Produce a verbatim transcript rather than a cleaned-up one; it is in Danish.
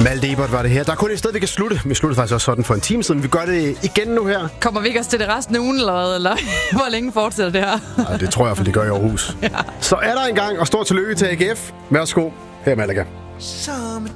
Malte Ebert var det her. Der er kun et sted, vi kan slutte. Vi sluttede faktisk også sådan for en time siden. Vi gør det igen nu her. Kommer vi ikke også til det resten af ugen, eller hvad? Eller hvor længe fortsætter det her? Nej, det tror jeg, for det gør i Aarhus. Ja. Så er der en gang, og stort tillykke til A G F. Værsgo. Her, Malaga.